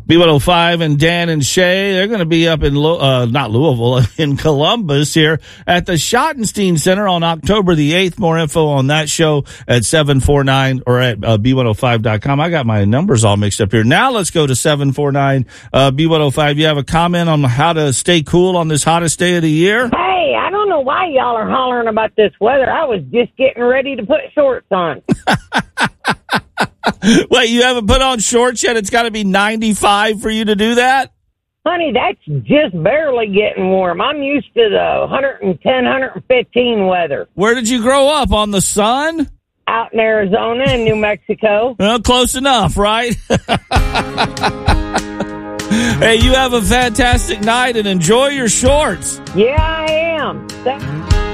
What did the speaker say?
B105 and Dan and Shay, they're going to be up in, not Louisville, in Columbus here at the Schottenstein Center on October the 8th. More info on that show at 749 or at B105.com. I got my numbers all mixed up here. Now let's go to 749 B105. You have a comment on how to stay cool on this hottest day of the year? Hey, I don't know why y'all are hollering about this weather. I was just getting ready to put shorts on. Wait, you haven't put on shorts yet? It's got to be 95 for you to do that? Honey, that's just barely getting warm. I'm used to the 110, 115 weather. Where did you grow up? On the sun? Out in Arizona and New Mexico. Well, close enough, right? Hey, you have a fantastic night and enjoy your shorts. Yeah, I am.